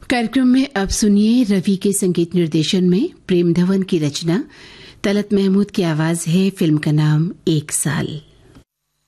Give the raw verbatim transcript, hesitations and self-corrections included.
कार्यक्रम में अब सुनिए रवि के संगीत निर्देशन में प्रेम धवन की रचना, तलत महमूद की आवाज है। फिल्म का नाम एक साल।